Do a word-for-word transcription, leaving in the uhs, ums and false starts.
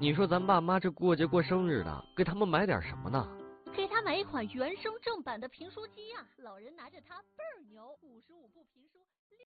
你说咱爸妈这过节过生日的，给他们买点什么呢？ 给他买一款原声正版的评书机呀、啊，老人拿着它倍儿牛，五十五部评书。